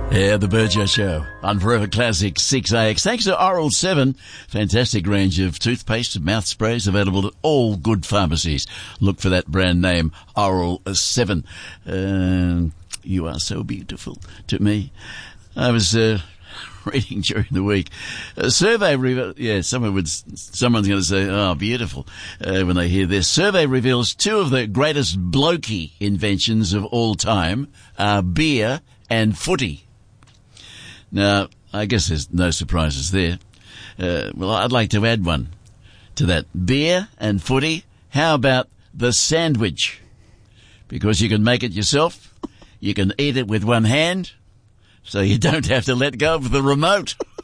Yeah, the Burjo Show on Forever Classic 6AX. Thanks to Oral 7. Fantastic range of toothpaste and mouth sprays available at all good pharmacies. Look for that brand name, Oral 7. You are so beautiful to me. I was reading during the week a survey. Someone's going to say, "Oh, beautiful," when they hear this. Survey reveals two of the greatest blokey inventions of all time are beer and footy. Now, I guess there's no surprises there. Well, I'd like to add one to that. Beer and footy. How about the sandwich? Because you can make it yourself. You can eat it with one hand, so you don't have to let go of the remote.